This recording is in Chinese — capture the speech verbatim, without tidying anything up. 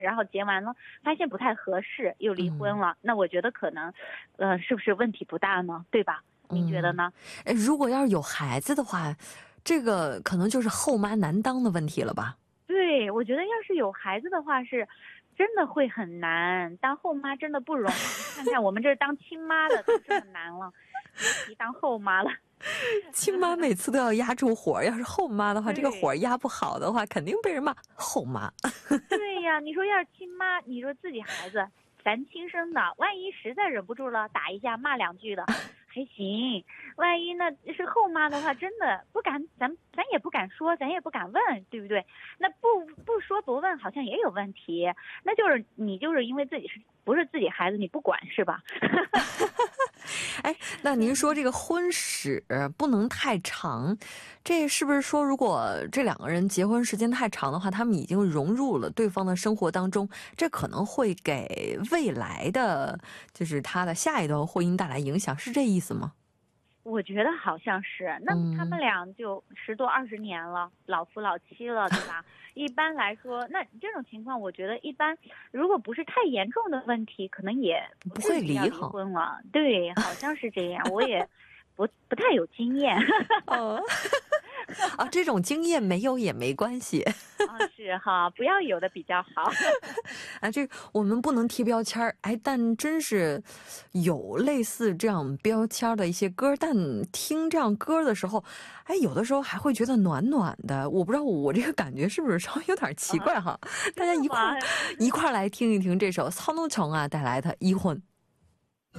然后结完了发现不太合适又离婚了，那我觉得可能呃是不是问题不大呢，对吧？您觉得呢？ 如果要是有孩子的话，这个可能就是后妈难当的问题了吧？ 对，我觉得要是有孩子的话是真的会很难，当后妈真的不容易。看看我们这当亲妈的都这么难了，别提当后妈了。 亲妈每次都要压住火，要是后妈的话，这个火压不好的话，肯定被人骂后妈。 对呀，你说要是亲妈，你说自己孩子咱亲生的，万一实在忍不住了打一架骂两句的还行，万一那是后妈的话，真的不敢，咱咱也不敢说，咱也不敢问，对不对？那不不说不问好像也有问题，那就是你就是因为自己是不是自己孩子你不管是吧？ 哎，那您说这个婚史不能太长，这是不是说如果这两个人结婚时间太长的话，他们已经融入了对方的生活当中，这可能会给未来的就是他的下一段婚姻带来影响，是这意思吗？ 我觉得好像是，那他们俩就十多二十年了，嗯、老夫老妻了，对吧？一般来说，那这种情况，我觉得一般，如果不是太严重的问题，可能也不会离婚了。对，好像是这样，我也不不太有经验。 哦啊，这种经验没有也没关系。 啊，是哈，不要有的比较好。 啊，这我们不能贴标签儿，哎，但真是有类似这样标签的一些歌，但听这样歌的时候，哎，有的时候还会觉得暖暖的。我不知道我这个感觉是不是稍微有点奇怪哈？啊、大家一块一块来听一听这首曹农琼啊带来的《一婚》。